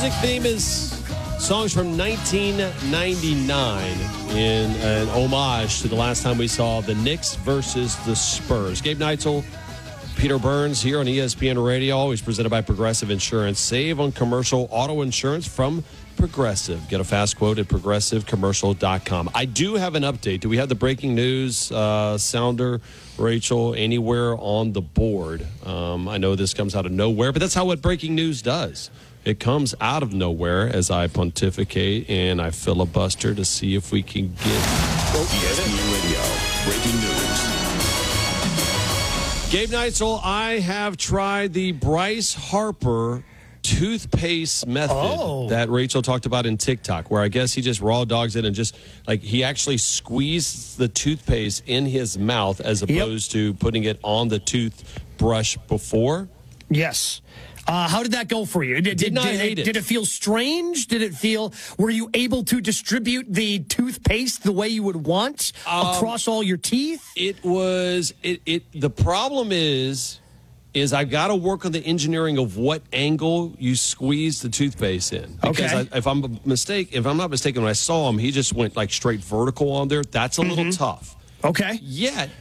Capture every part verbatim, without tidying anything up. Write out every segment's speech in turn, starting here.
music theme is songs from nineteen ninety-nine in an homage to the last time we saw the Knicks versus the Spurs. Gabe Neitzel, Peter Burns here on E S P N Radio, always presented by Progressive Insurance. Save on commercial auto insurance from Progressive. Get a fast quote at progressive commercial dot com. I do have an update. Do we have the breaking news uh, sounder, Rachel, anywhere on the board? Um, I know this comes out of nowhere, but that's how what breaking news does. It comes out of nowhere as I pontificate and I filibuster to see if we can get... Oh, E S P N Radio, breaking news. Gabe Neitzel, I have tried the Bryce Harper toothpaste method oh. that Rachel talked about in TikTok, where I guess he just raw dogs it and just like he actually squeezed the toothpaste in his mouth as opposed yep. to putting it on the toothbrush before. Yes. Uh, how did that go for you? Did, did not did, hate it, it. Did it feel strange? Did it feel, were you able to distribute the toothpaste the way you would want um, across all your teeth? It was, it, it, the problem is, is I've got to work on the engineering of what angle you squeeze the toothpaste in. Because okay. I, if I'm a mistake, if I'm not mistaken, when I saw him, he just went like straight vertical on there. That's a mm-hmm. little tough. Okay. Yet,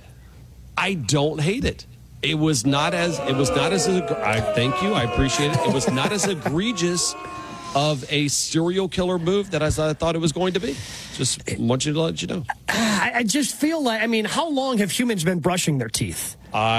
I don't hate it. It was not as, it was not as, I thank you, I appreciate it. It was not as egregious of a serial killer move that as I thought it was going to be. Just want you to let you know. I, I just feel like, I mean, how long have humans been brushing their teeth?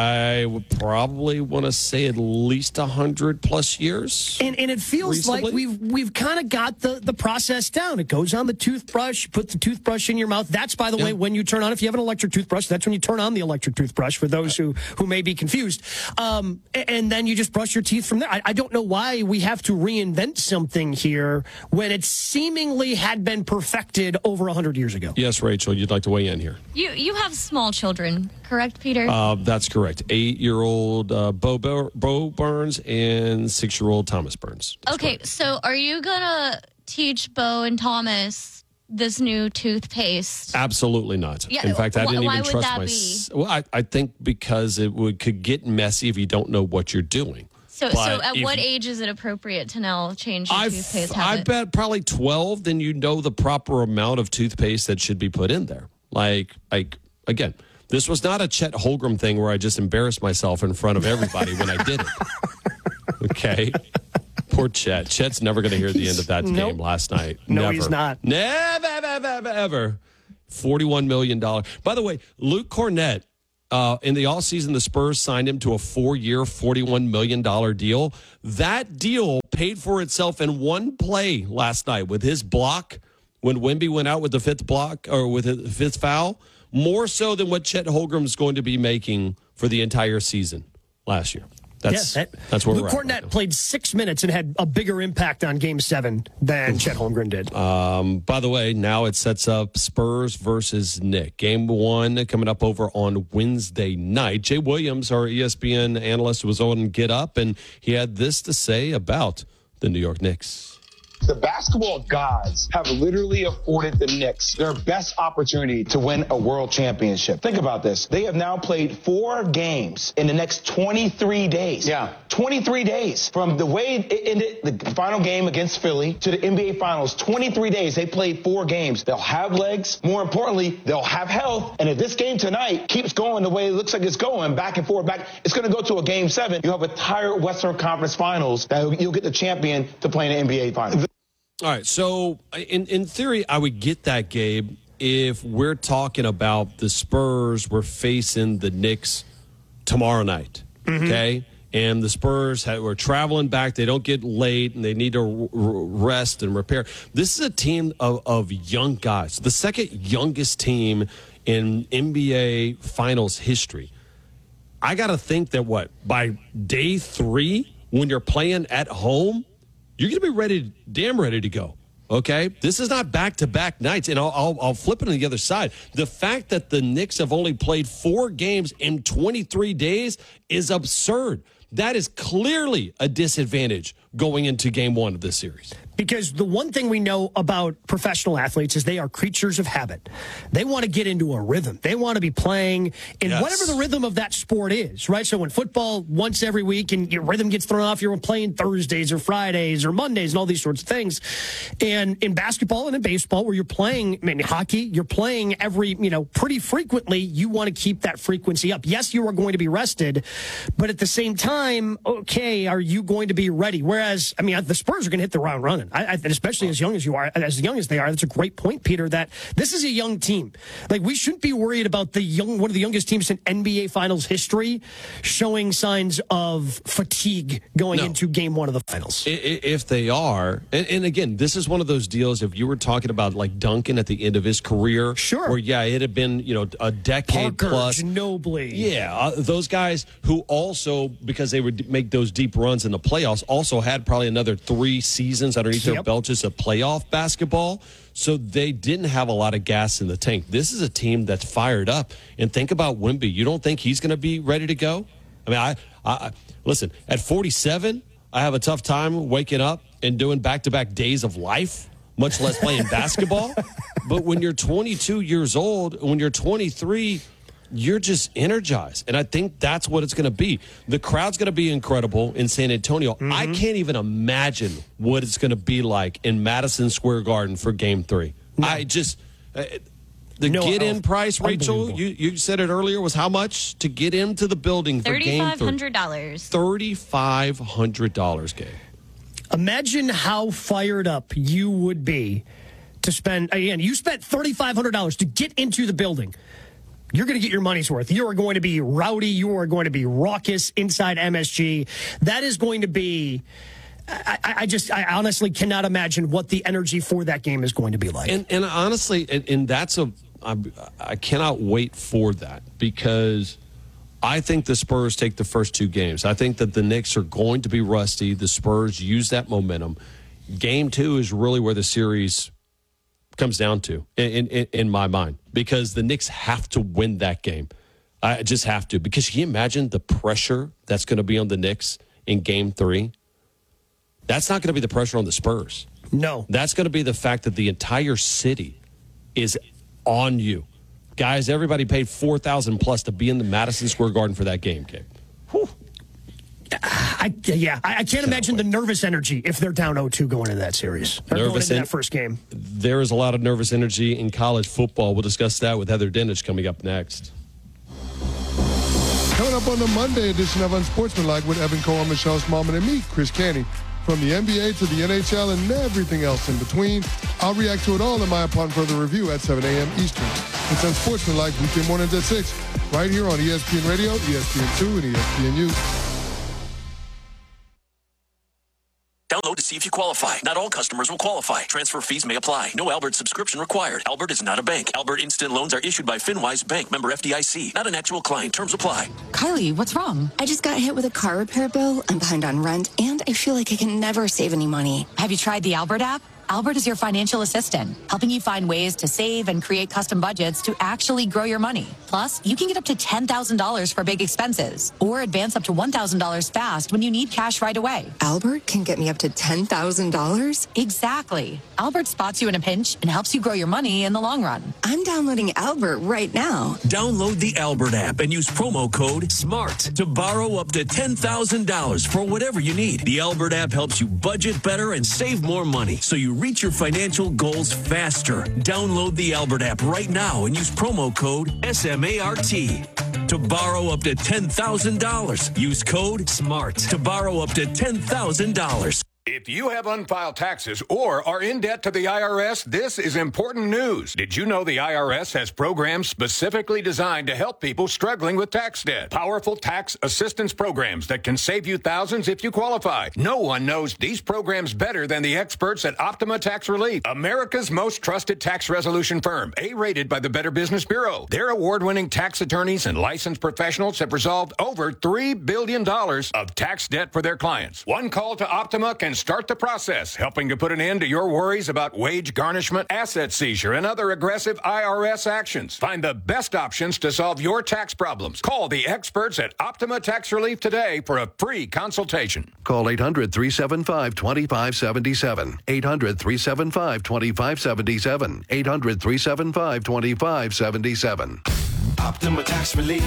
I would probably want to say at least one hundred plus years. And, and it feels recently. like we've we've kind of got the, the process down. It goes on the toothbrush, put the toothbrush in your mouth. That's, by the yeah. way, when you turn on, if you have an electric toothbrush, that's when you turn on the electric toothbrush, for those who, who may be confused. Um, and then you just brush your teeth from there. I, I don't know why we have to reinvent something here when it seemingly had been perfected over one hundred years ago. Yes, Rachel, you'd like to weigh in here. You, you have small children, correct, Peter? Uh, that's correct. Eight-year-old uh, Bo, Bo, Bo Burns and six-year-old Thomas Burns. That's okay, correct. So are you going to teach Bo and Thomas this new toothpaste? Absolutely not. Yeah, in fact, I didn't why even would trust that myself. be? Well, I, I think because it would could get messy if you don't know what you're doing. So, But so at if- what age is it appropriate to now change your I've, toothpaste I habit? bet probably twelve, then you know the proper amount of toothpaste that should be put in there. Like, like again, this was not a Chet Holmgren thing where I just embarrassed myself in front of everybody when I did it. Okay? Poor Chet. Chet's never going to hear the end of that Nope. game last night. No, never. he's not. Never, ever, ever, ever. forty-one million dollars. By the way, Luke Cornett, Uh, in the offseason, the Spurs signed him to a four-year, forty-one million dollars deal. That deal paid for itself in one play last night with his block when Wemby went out with the fifth block or with the fifth foul, more so than what Chet Holmgren is going to be making for the entire season last year. That's yeah, that, that's where Luke we're at. Cornett right now. played six minutes and had a bigger impact on Game Seven than Chet Holmgren did. Um, by the way, now it sets up Spurs versus Knicks. Game one coming up over on Wednesday night. Jay Williams, our E S P N analyst, was on Get Up, and he had this to say about the New York Knicks. The basketball gods have literally afforded the Knicks their best opportunity to win a world championship. Think about this. They have now played four games in the next twenty-three days. Yeah. twenty-three days. From the way it ended the final game against Philly to the N B A Finals, twenty-three days. They played four games. They'll have legs. More importantly, they'll have health. And if this game tonight keeps going the way it looks like it's going, back and forth, back, it's going to go to a game seven. You'll have a entire Western Conference Finals that you'll get the champion to play in the N B A Finals. All right, so in, in theory, I would get that, Gabe, if we're talking about the Spurs were facing the Knicks tomorrow night, mm-hmm. okay? And the Spurs had, were traveling back. They don't get late, and they need to r- rest and repair. This is a team of, of young guys, the second youngest team in N B A Finals history. I got to think that, what, by day three, when you're playing at home, you're going to be ready, damn ready to go, okay? This is not back-to-back nights, and I'll, I'll, I'll flip it on the other side. The fact that the Knicks have only played four games in twenty-three days is absurd. That is clearly a disadvantage going into game one of this series. Because the one thing we know about professional athletes is they are creatures of habit. They want to get into a rhythm. They want to be playing in Yes. whatever the rhythm of that sport is, right? So when football once every week and your rhythm gets thrown off, you're playing Thursdays or Fridays or Mondays and all these sorts of things. And in basketball and in baseball, where you're playing, I mean, hockey, you're playing every, you know, pretty frequently, you want to keep that frequency up. Yes, you are going to be rested, but at the same time, okay, are you going to be ready? Whereas, I mean, the Spurs are going to hit the ground running. I, I, especially as young as you are, as young as they are. That's a great point, Peter, that this is a young team. Like, we shouldn't be worried about the young, one of the youngest teams in N B A Finals history showing signs of fatigue going No. into game one of the finals. I- i- If they are, and, and again, this is one of those deals, if you were talking about like Duncan at the end of his career, Sure. where, yeah, it had been, you know, a decade Parker, plus. Ginobili. Yeah, uh, those guys who also, because they would make those deep runs in the playoffs, also had probably another three seasons underneath their Yep. belt just of playoff basketball. So they didn't have a lot of gas in the tank. This is a team that's fired up. And think about Wemby. You don't think he's going to be ready to go? I mean, I, I, I listen, at forty-seven, I have a tough time waking up and doing back-to-back days of life, much less playing basketball. But when you're twenty-two years old, when you're twenty-three, you're just energized. And I think that's what it's going to be. The crowd's going to be incredible in San Antonio. Mm-hmm. I can't even imagine what it's going to be like in Madison Square Garden for game three. No. I just, uh, the No, get-in oh, price, Rachel, unbelievable. you, you said it earlier, was how much to get into the building for game thirty-five three? hundred dollars. thirty-five hundred dollars, Gabe. Imagine how fired up you would be to spend, again, you spent thirty-five hundred dollars to get into the building. You're going to get your money's worth. You are going to be rowdy. You are going to be raucous inside M S G. That is going to be, I, I just, I honestly cannot imagine what the energy for that game is going to be like. And, and honestly, and, and that's a, I, I cannot wait for that, because I think the Spurs take the first two games. I think that the Knicks are going to be rusty. The Spurs use that momentum. Game two is really where the series comes down to, in, in, in my mind, because the Knicks have to win that game. I just have to, because can you imagine the pressure that's going to be on the Knicks in game three? That's not going to be the pressure on the Spurs. No. That's going to be the fact that the entire city is on you. Guys, everybody paid four thousand dollars plus to be in the Madison Square Garden for that game, Gabe. I, yeah, I, I can't imagine the nervous energy if they're down oh two going into that series. Or going Nervous into en- that first game. There is a lot of nervous energy in college football. We'll discuss that with Heather Dinich coming up next. Coming up on the Monday edition of Unsportsmanlike with Evan Cohen, Michelle Smallman, and me, Chris Canty. From the N B A to the N H L and everything else in between. I'll react to it all in my Upon Further review at seven a.m. Eastern. It's Unsportsmanlike weekday mornings at six, right here on E S P N Radio, E S P N two, and E S P N U. Download to see if you qualify. Not all customers will qualify. Transfer fees may apply. No Albert subscription required. Albert is not a bank. Albert Instant Loans are issued by FinWise Bank, member F D I C. Not an actual client. Terms apply. Kylie, what's wrong? I just got hit with a car repair bill. I'm behind on rent, and I feel like I can never save any money. Have you tried the Albert app? Albert is your financial assistant, helping you find ways to save and create custom budgets to actually grow your money. Plus, you can get up to ten thousand dollars for big expenses or advance up to one thousand dollars fast when you need cash right away. Albert can get me up to ten thousand dollars? Exactly. Albert spots you in a pinch and helps you grow your money in the long run. I'm downloading Albert right now. Download the Albert app and use promo code SMART to borrow up to ten thousand dollars for whatever you need. The Albert app helps you budget better and save more money, so you reach your financial goals faster. Download the Albert app right now and use promo code S M A R T to borrow up to ten thousand dollars. Use code SMART to borrow up to ten thousand dollars. If you have unfiled taxes or are in debt to the I R S, this is important news. Did you know the I R S has programs specifically designed to help people struggling with tax debt? Powerful tax assistance programs that can save you thousands if you qualify. No one knows these programs better than the experts at Optima Tax Relief, America's most trusted tax resolution firm, A-rated by the Better Business Bureau. Their award-winning tax attorneys and licensed professionals have resolved over three billion dollars of tax debt for their clients. One call to Optima can and start the process, helping to put an end to your worries about wage garnishment, asset seizure, and other aggressive I R S actions. Find the best options to solve your tax problems. Call the experts at Optima Tax Relief today for a free consultation. Call eight hundred, three seven five, two five seven seven. eight hundred, three seven five, two five seven seven. eight hundred, three seven five, two five seven seven. Optima Tax Relief.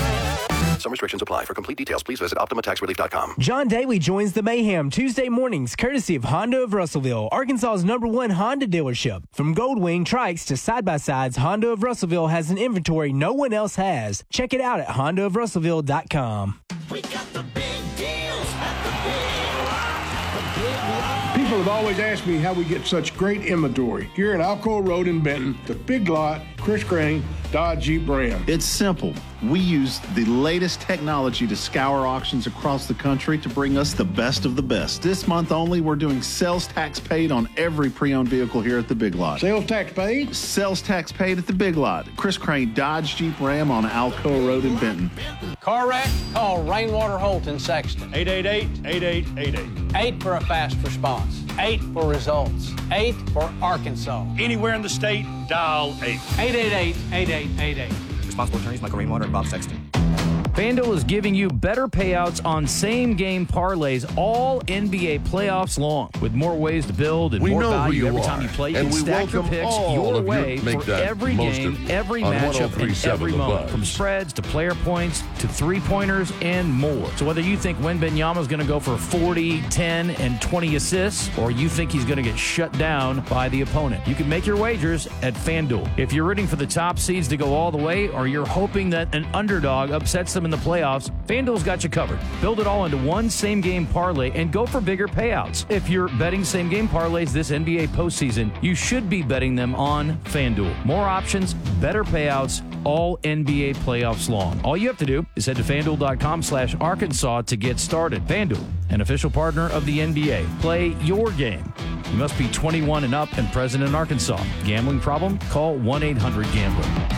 Some restrictions apply. For complete details, please visit Optima Tax Relief dot com. John Daly joins the mayhem Tuesday mornings, courtesy of Honda of Russellville, Arkansas's number one Honda dealership. From Goldwing trikes to side-by-sides, Honda of Russellville has an inventory no one else has. Check it out at Honda of Russellville dot com. We got the big deals at the big, the big lot. People have always asked me how we get such great inventory. Here in Alcoa Road in Benton, the Big Lot, Chris Crane, Dodge Jeep Ram. It's simple. We use the latest technology to scour auctions across the country to bring us the best of the best. This month only, we're doing sales tax paid on every pre-owned vehicle here at the Big Lot. Sales tax paid? Sales tax paid at the Big Lot. Chris Crane, Dodge Jeep Ram on Alcoa Road in Benton. Car wreck? Call Rainwater Holt in Sexton. eight eight eight, eight eight eight eight. eight for a fast response. eight for results. eight for Arkansas. Anywhere in the state, dial eight. eight eight eight, eight eight eight eight. Responsible attorneys Michael Rainwater and Bob Sexton. FanDuel is giving you better payouts on same-game parlays all N B A playoffs long. With more ways to build and we more know value who you every are, time you play, you and can we stack your welcome picks all your of way you. Make for that every most game, of- every on matchup, and ten thirty-seven every The moment. Buzz. From spreads to player points to three-pointers and more. So whether you think Wembanyama is going to go for forty, ten, and twenty assists, or you think he's going to get shut down by the opponent, you can make your wagers at FanDuel. If you're rooting for the top seeds to go all the way, or you're hoping that an underdog upsets them in the playoffs, FanDuel's got you covered. Build it all into one same-game parlay and go for bigger payouts. If you're betting same-game parlays this N B A postseason, you should be betting them on FanDuel. More options, better payouts, all N B A playoffs long. All you have to do is head to FanDuel.com slash Arkansas to get started. FanDuel, an official partner of the N B A. Play your game. You must be twenty-one and up and present in Arkansas. Gambling problem? Call one eight hundred gambler.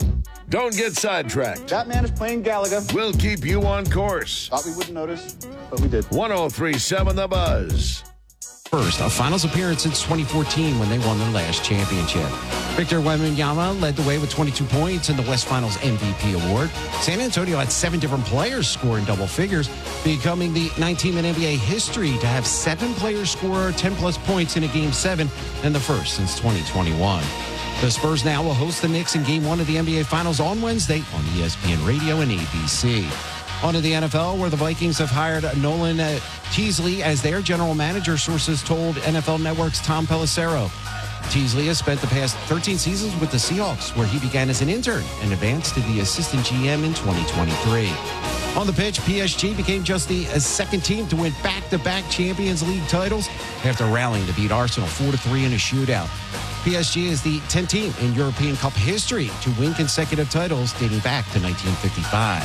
Don't get sidetracked. That man is playing Gallagher. We'll keep you on course. Thought we wouldn't notice, but we did. one oh three point seven The Buzz. First, a finals appearance since twenty fourteen when they won their last championship. Victor Wembanyama led the way with twenty-two points in the West Finals M V P award. San Antonio had seven different players score in double figures, becoming the ninth team in N B A history to have seven players score ten-plus points in a Game seven and the first since twenty twenty-one. The Spurs now will host the Knicks in Game one of the N B A Finals on Wednesday on E S P N Radio and A B C. On to the N F L, where the Vikings have hired Nolan uh, Teasley as their general manager, sources told N F L Network's Tom Pelissero. Teasley has spent the past thirteen seasons with the Seahawks, where he began as an intern and advanced to the assistant G M in twenty twenty-three. On the pitch, P S G became just the uh, second team to win back-to-back Champions League titles after rallying to beat Arsenal four to three in a shootout. P S G is the tenth team in European Cup history to win consecutive titles dating back to nineteen fifty-five.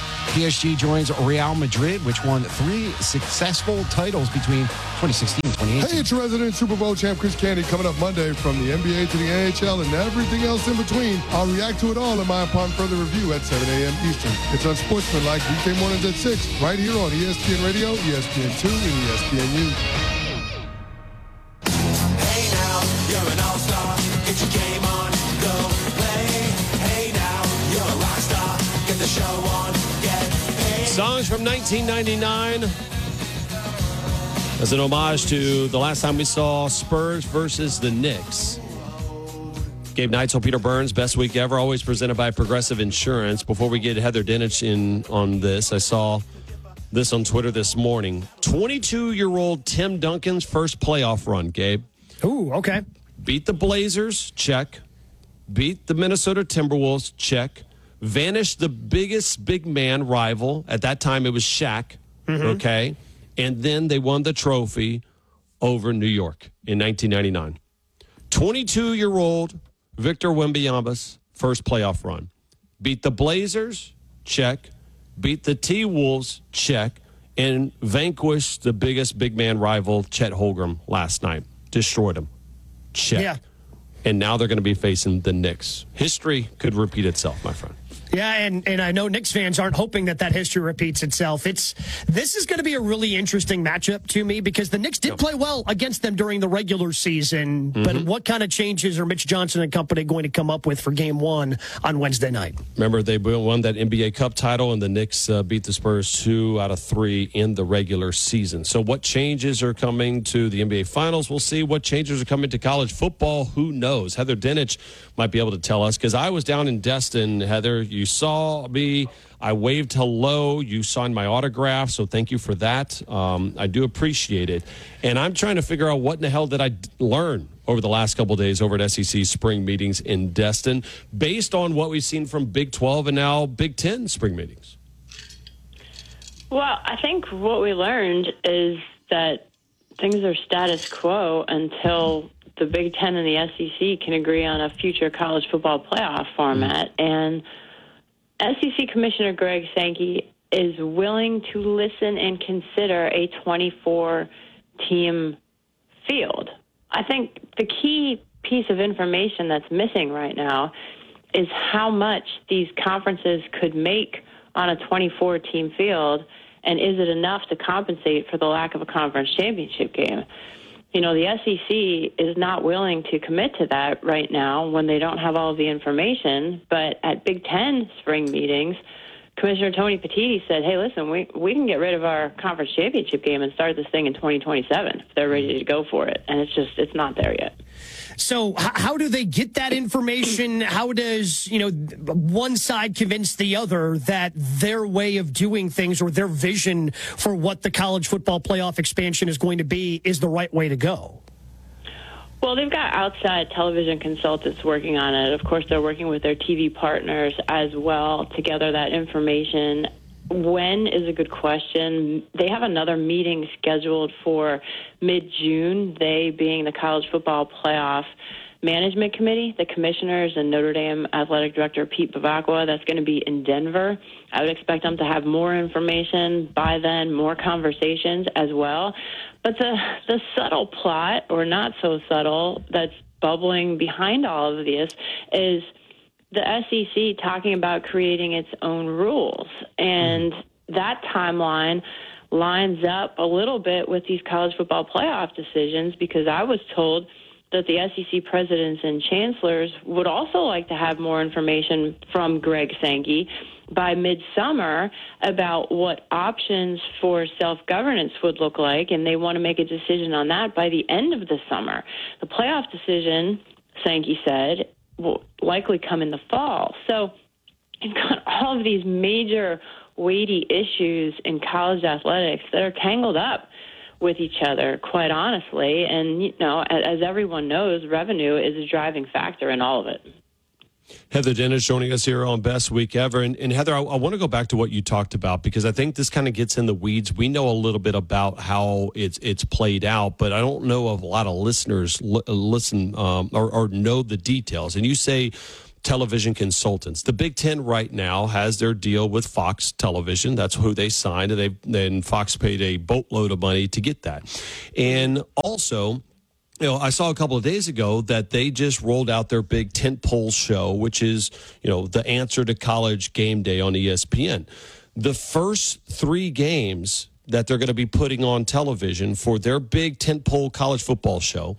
P S G joins Real Madrid, which won three successful titles between twenty sixteen and twenty eighteen. Hey, it's resident Super Bowl champ Chris Candy coming up Monday from the N B A to the N H L and everything else in between. I'll react to it all in my Upon Further Review at seven a.m. Eastern. It's unsportsmanlike weekday mornings at six, right here on E S P N Radio, E S P N two, and E S P N U. Hey now, you're an all-star. Get your game on, go play. Hey now, you're a rock star. Get the show on, get paid. Songs from nineteen ninety-nine as an homage to the last time we saw Spurs versus the Knicks. Gabe Neitzel, Peter Burns, best week ever, always presented by Progressive Insurance. Before we get Heather Dinich in on this, I saw this on Twitter this morning. twenty-two-year-old Tim Duncan's first playoff run, Gabe. Ooh, okay. Beat the Blazers, check. Beat the Minnesota Timberwolves, check. Vanished the biggest big man rival. At that time, it was Shaq, mm-hmm. okay? And then they won the trophy over New York in nineteen ninety-nine. twenty-two-year-old Victor Wembanyama's first playoff run. Beat the Blazers, check. Beat the T-Wolves, check. And vanquished the biggest big man rival, Chet Holmgren, last night. Destroyed him. Check. Yeah. and now they're going to be facing the Knicks. History could repeat itself, my friend. Yeah, and, and I know Knicks fans aren't hoping that that history repeats itself. It's This is going to be a really interesting matchup to me because the Knicks did play well against them during the regular season. Mm-hmm. But what kind of changes are Mitch Johnson and company going to come up with for game one on Wednesday night? Remember, they won that N B A Cup title, and the Knicks uh, beat the Spurs two out of three in the regular season. So what changes are coming to the N B A Finals? We'll see. What changes are coming to college football? Who knows? Heather Dinich might be able to tell us because I was down in Destin, Heather. You saw me. I waved hello. You signed my autograph, so thank you for that. Um, I do appreciate it. And I'm trying to figure out what in the hell did I d- learn over the last couple of days over at S E C spring meetings in Destin based on what we've seen from Big twelve and now Big ten spring meetings. Well, I think what we learned is that things are status quo until the Big Ten and the S E C can agree on a future college football playoff format. Mm. And S E C Commissioner Greg Sankey is willing to listen and consider a twenty-four team field. I think the key piece of information that's missing right now is how much these conferences could make on a twenty-four team field, and is it enough to compensate for the lack of a conference championship game? You know, the S E C is not willing to commit to that right now when they don't have all of the information. But at Big Ten spring meetings, Commissioner Tony Petitti said, hey, listen, we, we can get rid of our conference championship game and start this thing in twenty twenty-seven if they're ready to go for it. And it's just, it's not there yet. So h- how do they get that information? How does, you know, one side convince the other that their way of doing things or their vision for what the college football playoff expansion is going to be is the right way to go? Well, they've got outside television consultants working on it. Of course, they're working with their T V partners as well to gather that information. When is a good question. They have another meeting scheduled for mid-June, they being the College Football Playoff Management Committee, the commissioners, and Notre Dame Athletic Director Pete Bavacqua. That's going to be in Denver. I would expect them to have more information by then, more conversations as well. But the, the subtle plot, or not so subtle, that's bubbling behind all of this is the S E C talking about creating its own rules. And that timeline lines up a little bit with these college football playoff decisions because I was told that the S E C presidents and chancellors would also like to have more information from Greg Sankey by midsummer about what options for self-governance would look like, and they want to make a decision on that by the end of the summer. The playoff decision, Sankey said, will likely come in the fall. So you've got all of these major weighty issues in college athletics that are tangled up with each other, quite honestly. And, you know, as everyone knows, revenue is a driving factor in all of it. Heather Dinich joining us here on Best Week Ever. And, and Heather, I, I want to go back to what you talked about because I think this kind of gets in the weeds. We know a little bit about how it's it's played out, but I don't know of a lot of listeners li- listen um, or, or know the details. And you say television consultants. The Big Ten right now has their deal with Fox Television. That's who they signed, and they then Fox paid a boatload of money to get that. And also, you know, I saw a couple of days ago that they just rolled out their big tentpole show, which is, you know, the answer to College Game Day on E S P N. The first three games that they're going to be putting on television for their big tentpole college football show,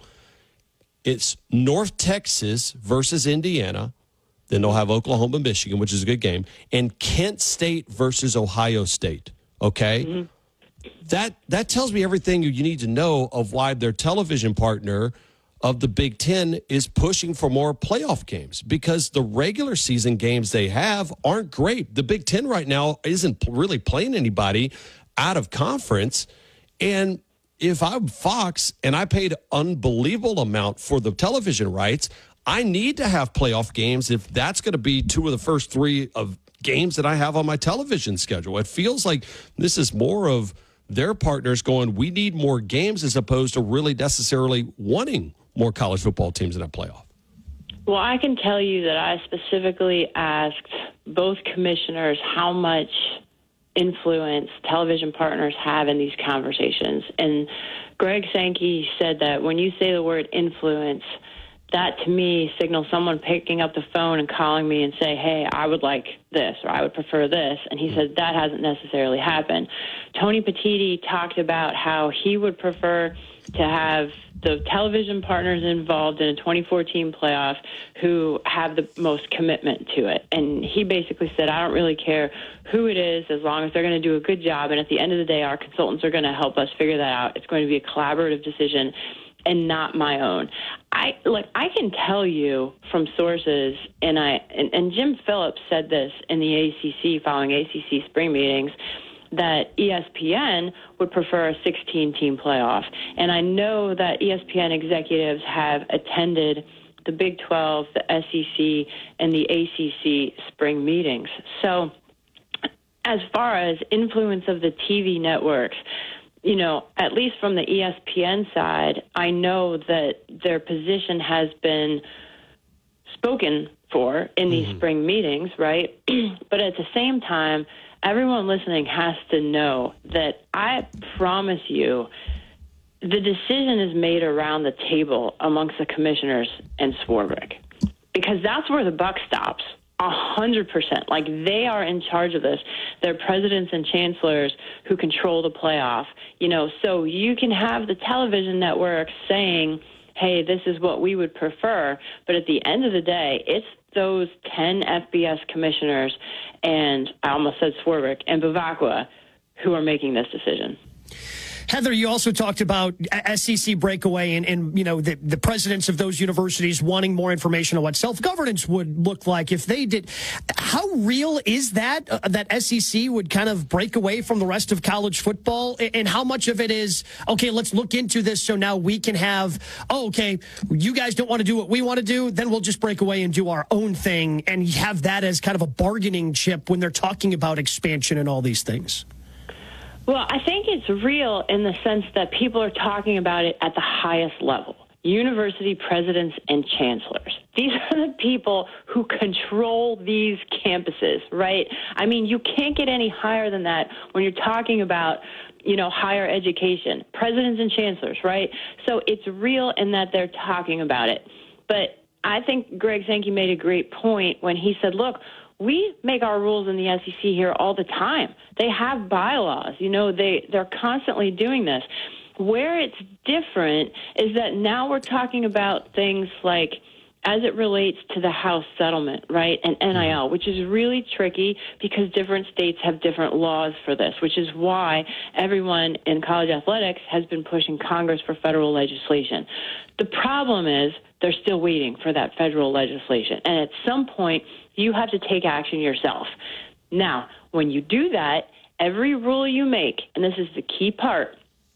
it's North Texas versus Indiana. Then they'll have Oklahoma, Michigan, which is a good game, and Kent State versus Ohio State. Okay? Mm-hmm. That that tells me everything you need to know of why their television partner of the Big Ten is pushing for more playoff games because the regular season games they have aren't great. The Big Ten right now isn't really playing anybody out of conference. And if I'm Fox and I paid an unbelievable amount for the television rights, I need to have playoff games if that's going to be two of the first three of games that I have on my television schedule. It feels like this is more of their partners going, we need more games as opposed to really necessarily wanting more college football teams in that playoff. Well, I can tell you that I specifically asked both commissioners how much influence television partners have in these conversations. And Greg Sankey said that when you say the word influence, that to me signals someone picking up the phone and calling me and say, hey, I would like this or I would prefer this. And he said that hasn't necessarily happened. Tony Petitti talked about how he would prefer to have the television partners involved in a twenty fourteen playoff who have the most commitment to it. And he basically said, I don't really care who it is as long as they're going to do a good job. And at the end of the day, our consultants are going to help us figure that out. It's going to be a collaborative decision and not my own. I like I can tell you from sources, and I and, and Jim Phillips said this in the A C C following A C C spring meetings, that E S P N would prefer a sixteen-team playoff. And I know that E S P N executives have attended the Big twelve, the S E C, and the A C C spring meetings. So as far as influence of the T V networks, you know, at least from the E S P N side, I know that their position has been spoken for in these mm-hmm. spring meetings, right? But at the same time, everyone listening has to know that I promise you the decision is made around the table amongst the commissioners and Swarbrick, because that's where the buck stops. A hundred percent. Like, they are in charge of this. They're presidents and chancellors who control the playoff. You know, so you can have the television networks saying, hey, this is what we would prefer. But at the end of the day, it's those ten F B S commissioners, and I almost said Swarbrick, and Bavacqua, who are making this decision. Heather, you also talked about S E C breakaway and, and you know, the, the presidents of those universities wanting more information on what self-governance would look like if they did. How real is that, uh, that S E C would kind of break away from the rest of college football? And how much of it is, okay, let's look into this so now we can have, oh, okay, you guys don't want to do what we want to do, then we'll just break away and do our own thing and have that as kind of a bargaining chip when they're talking about expansion and all these things? Well, I think it's real in the sense that people are talking about it at the highest level. University presidents and chancellors. These are the people who control these campuses, right? I mean, you can't get any higher than that when you're talking about, you know, higher education. Presidents and chancellors, right? So it's real in that they're talking about it. But I think Greg Sankey made a great point when he said, look, we make our rules in the S E C here all the time. They have bylaws. You know, they, they're constantly doing this. Where it's different is that now we're talking about things like as it relates to the House settlement, right, and N I L, which is really tricky because different states have different laws for this, which is why everyone in college athletics has been pushing Congress for federal legislation. The problem is they're still waiting for that federal legislation, and at some point you have to take action yourself. Now, when you do that, every rule you make, and this is the key part,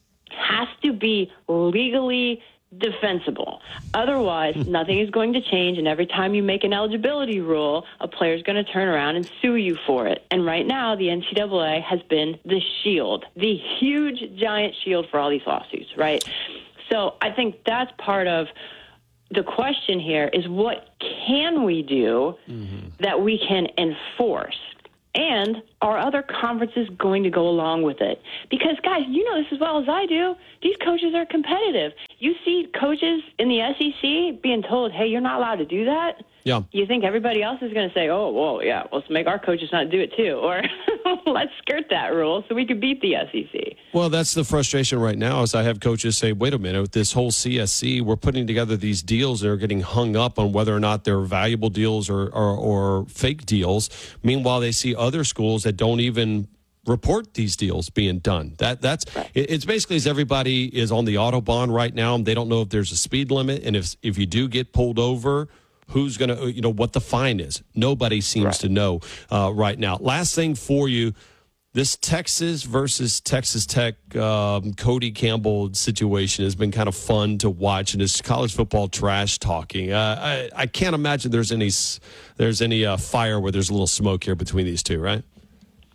has to be legally defensible. Otherwise, nothing is going to change, and every time you make an eligibility rule, a player is going to turn around and sue you for it. And right now, the N C double A has been the shield, the huge, giant shield for all these lawsuits, right? So I think that's part of the question here is what can we do mm-hmm. that we can enforce? And are other conferences going to go along with it? Because, guys, you know this as well as I do. These coaches are competitive. You see coaches in the S E C being told, hey, you're not allowed to do that. Yeah. You think everybody else is going to say, oh, well, yeah, let's make our coaches not do it too. Or let's skirt that rule so we can beat the S E C. Well, that's the frustration right now is I have coaches say, wait a minute, with this whole C S C, we're putting together these deals that are getting hung up on whether or not they're valuable deals or, or, or fake deals. Meanwhile, they see other schools that don't even report these deals being done. That that's it's basically as everybody is on the Autobahn right now. They don't know if there's a speed limit, and if if you do get pulled over, who's going to, you know, what the fine is. Nobody seems right. to know uh, right now. Last thing for you, this Texas versus Texas Tech um, Cody Campbell situation has been kind of fun to watch, and it's college football trash talking. Uh, I I can't imagine there's any there's any uh, fire where there's a little smoke here between these two, right?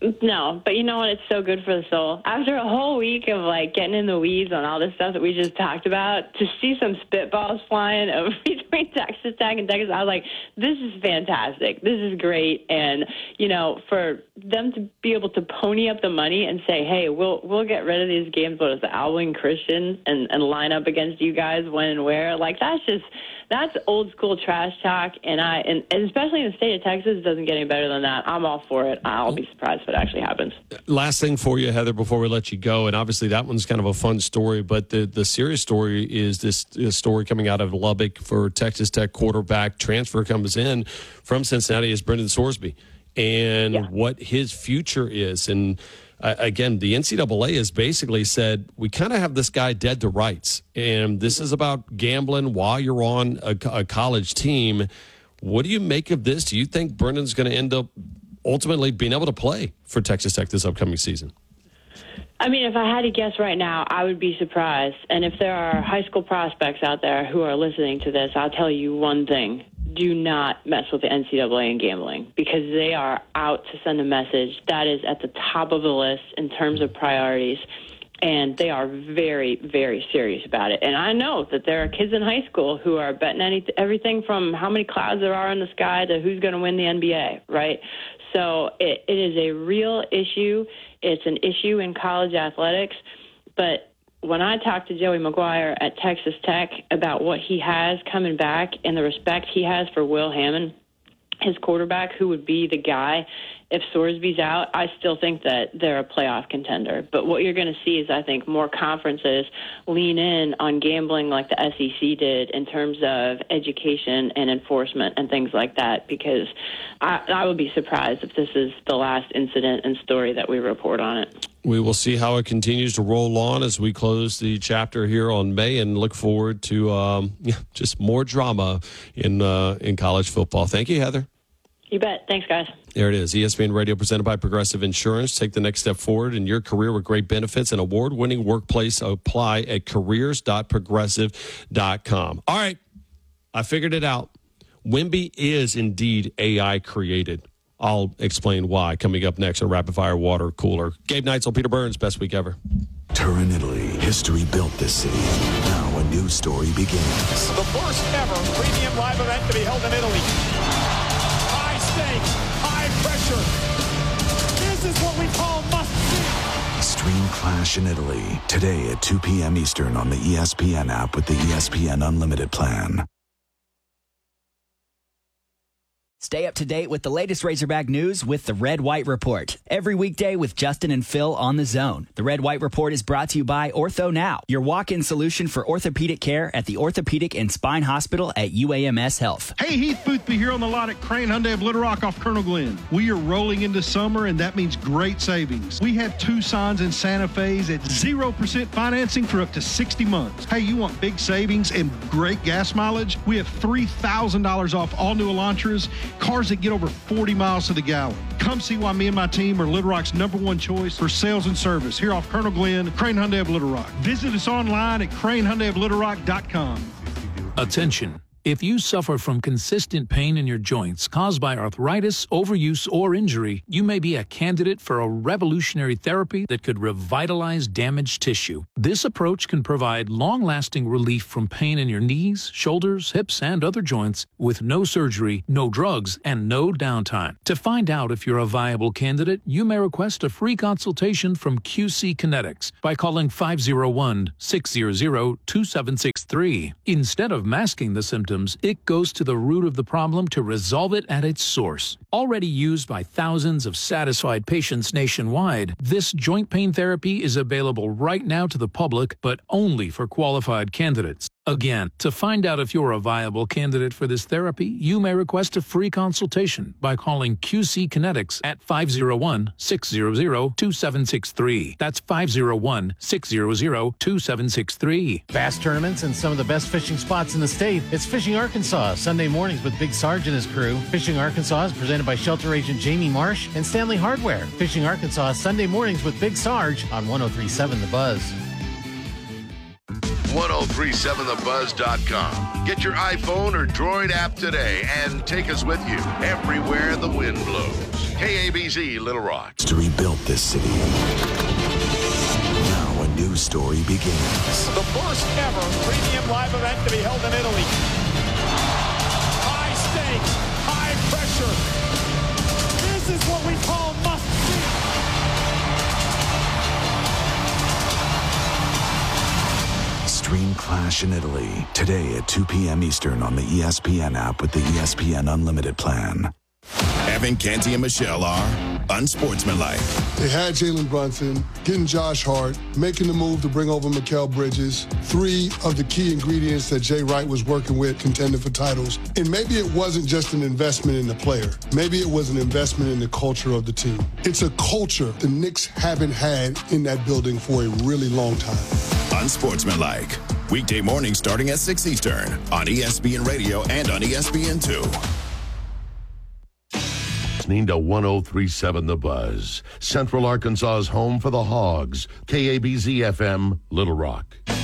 No, but you know what? It's so good for the soul. After a whole week of like getting in the weeds on all this stuff that we just talked about, to see some spitballs flying over between Texas Tech and Texas, I was like, this is fantastic. This is great. And, you know, for them to be able to pony up the money and say, hey, we'll we'll get rid of these games, what is the Abilene Christian, and, and line up against you guys when and where, like that's just, that's old school trash talk. And I, and, and especially in the state of Texas, it doesn't get any better than that. I'm all for it. I'll be surprised if it actually happens. Last thing for you, Heather, before we let you go, and obviously that one's kind of a fun story, but the, the serious story is this, this story coming out of Lubbock for Texas Tech quarterback transfer comes in from Cincinnati is Brendan Sorsby, and yeah. what his future is. And uh, again, the N C double A has basically said, we kind of have this guy dead to rights, and this is about gambling while you're on a, a college team. What do you make of this? Do you think Brendan's going to end up ultimately being able to play for Texas Tech this upcoming season? I mean, if I had to guess right now, I would be surprised. And if there are high school prospects out there who are listening to this, I'll tell you one thing. Do not mess with the N C double A and gambling, because they are out to send a message that is at the top of the list in terms of priorities. And they are very, very serious about it. And I know that there are kids in high school who are betting any, everything from how many clouds there are in the sky to who's going to win the N B A, right? So it, it is a real issue. It's an issue in college athletics. But when I talked to Joey McGuire at Texas Tech about what he has coming back and the respect he has for Will Hammond, his quarterback, who would be the guy if Sorsby's out, I still think that they're a playoff contender. But what you're going to see is, I think, more conferences lean in on gambling like the S E C did in terms of education and enforcement and things like that, because I, I would be surprised if this is the last incident and story that we report on it. We will see how it continues to roll on as we close the chapter here on May, and look forward to um, just more drama in uh, in college football. Thank you, Heather. You bet. Thanks, guys. There it is. E S P N Radio presented by Progressive Insurance. Take the next step forward in your career with great benefits and award-winning workplace. Apply at careers dot progressive dot com. All right. I figured it out. Wemby is indeed A I created. I'll explain why coming up next on Rapid Fire Water Cooler. Gabe Neitzel, Peter Burns, best week ever. Turin, Italy. History built this city. Now a new story begins. The first ever premium live event to be held in Italy. High stakes, high pressure. This is what we call must-see. Stream Clash in Italy today at two p.m. Eastern on the E S P N app with the E S P N Unlimited plan. Stay up to date with the latest Razorback news with the Red White Report. Every weekday with Justin and Phil on the Zone. The Red White Report is brought to you by Ortho Now, your walk-in solution for orthopedic care at the Orthopedic and Spine Hospital at U A M S Health. Hey, Heath Boothby here on the lot at Crane Hyundai of Little Rock off Colonel Glenn. We are rolling into summer, and that means great savings. We have Tucson's and Santa Fe's at zero percent financing for up to sixty months. Hey, you want big savings and great gas mileage? We have three thousand dollars off all new Elantras, cars that get over forty miles to the gallon. Come see why me and my team are Little Rock's number one choice for sales and service here off Colonel Glenn, Crane Hyundai of Little Rock. Visit us online at crane hyundai of little rock dot com. Attention. If you suffer from consistent pain in your joints caused by arthritis, overuse, or injury, you may be a candidate for a revolutionary therapy that could revitalize damaged tissue. This approach can provide long-lasting relief from pain in your knees, shoulders, hips, and other joints with no surgery, no drugs, and no downtime. To find out if you're a viable candidate, you may request a free consultation from Q C Kinetics by calling five oh one, six hundred, two seven six three. Instead of masking the symptoms, it goes to the root of the problem to resolve it at its source. Already used by thousands of satisfied patients nationwide, this joint pain therapy is available right now to the public, but only for qualified candidates. Again, to find out if you're a viable candidate for this therapy, you may request a free consultation by calling Q C Kinetics at five oh one, six hundred, two seven six three. That's five oh one, six hundred, two seven six three. Bass tournaments and some of the best fishing spots in the state. It's Fishing Arkansas, Sunday mornings with Big Sarge and his crew. Fishing Arkansas is presented by Shelter Agent Jamie Marsh and Stanley Hardware. Fishing Arkansas, Sunday mornings with Big Sarge on one oh three point seven The Buzz. ten thirty-seven the buzz dot com. Get your iPhone or Droid app today and take us with you everywhere the wind blows. K A B Z Little Rock. To rebuild this city. Now a new story begins. The first ever premium live event to be held in Italy. High stakes, high pressure. This is what we call must see. Stream Clash in Italy today at two p.m. Eastern on the E S P N app with the E S P N Unlimited plan. Evan, Canty, and Michelle are unsportsmanlike. They had Jalen Brunson, getting Josh Hart, making the move to bring over Mikal Bridges, three of the key ingredients that Jay Wright was working with, contending for titles. And maybe it wasn't just an investment in the player. Maybe it was an investment in the culture of the team. It's a culture the Knicks haven't had in that building for a really long time. Unsportsmanlike. Weekday mornings starting at six Eastern on E S P N Radio and on E S P N two. Listening to ten thirty-seven The Buzz, Central Arkansas's home for the Hogs, K A B Z F M, Little Rock.